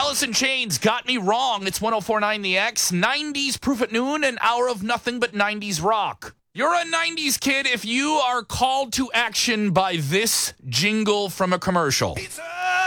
Alice in Chains, Got Me Wrong. It's 104.9 The X. 90s Proof at Noon, an hour of nothing but 90s rock. You're a 90s kid if you are called to action by this jingle from a commercial. Pizza!